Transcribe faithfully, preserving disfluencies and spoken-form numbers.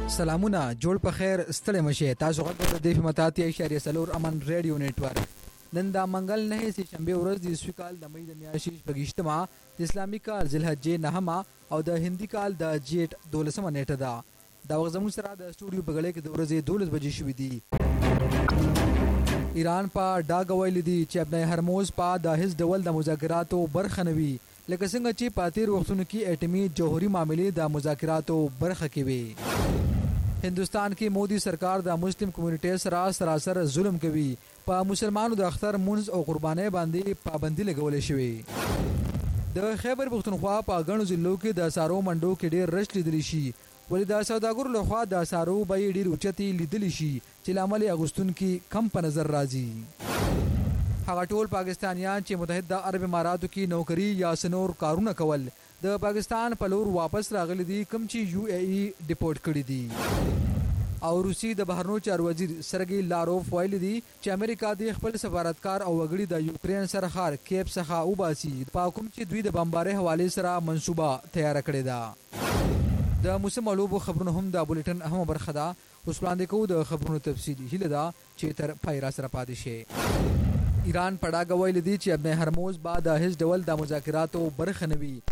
سلامونه جوړ په خیر ستړي مشه تاسو غوښتل د دې متاتي اشاریه سلور امن ریډیو نتورک نن دا منګل نه سي شنبه ورځ د سوي کال د مې د میاشتې پګشتما د اسلامي کال ذلحجه نهمه او د هندي کال د جیټ دولسمه نیټه ده دا وخت زموږ سره د سټوډیو په غړې کې د ورځې دولس بجې شوې دي ایران په ډاګ ویل دي چې ابن هرموز په د هیڅ ډول د مذاکراتو برخه نه وي لکه څنګه چې پاتې وختونو کې اټمی جوهري معاملې د مذاکراتو برخه کې وي هندوستان کې مودي سرکار د مسلم کمیونټي سره سراسر ظلم کوي په مسلمانانو د اختر منځ او قربانۍ باندې پابندي لګولې شوې د خیبر پختونخوا په غنو ضلعو کې د سارو منډو کې ډېر رش لیدل شي ولې د سوداګرو لخوا د سارو به ډېر اوچتي لیدل شي چې لامل اغوستون کې کم په نظر راځي هغه ټول پاکستانیان چې متحده عرب اماراتو کې نوکری یا سنور کارونه کول د پاکستان په لور واپس راغلي دي کوم چې یو ای ای ډیپورټ کړي دي او روسي د بهرنیو چارو وزیر سرګي لاروف ویل دي چې امریکا د خپل سفارتکار او وګړي د یوکرين سرخار کیپ څخه وباسي په کوم چې دوی د بمبارۍ حواله سره منصوبه تیار کړې ده د موسم علوب خبرونه هم د بولټن اهم برخه ده اوس وړاندې کوو د خبرونو تفصیلی هله ده چې تر پایرا سره پاتې شي ایران پړاګ ویل دي چې ابن هرموز بعد هیڅ ډول د مذاکراتو برخه نه وي